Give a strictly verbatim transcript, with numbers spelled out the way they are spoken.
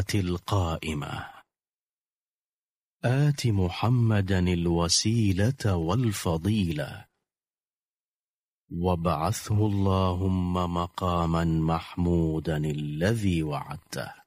القائمة آت محمدا الوسيلة والفضيلة وابعثه اللهم مقاما محمودا الذي وعدته.